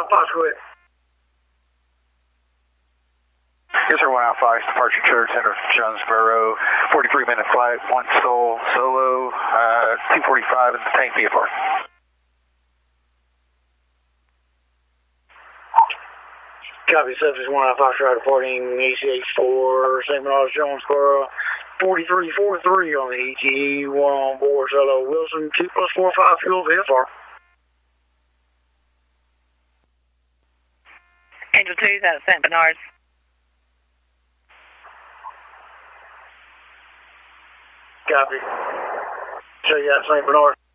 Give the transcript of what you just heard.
Fox, go ahead. Yes, sir, 1 out 5, departure Church Center, Jonesboro, 43-minute flight, 1 solo, 245 in the tank VFR. Copy, subject 1 out 5, reporting ECH 4, St. Bernard, Jonesboro, 4343 on the ETE, 1 on board, solo Wilson, 2+45 fuel VFR. Angel 2 is out of St. Bernard's. Copy. So you got St. Bernard.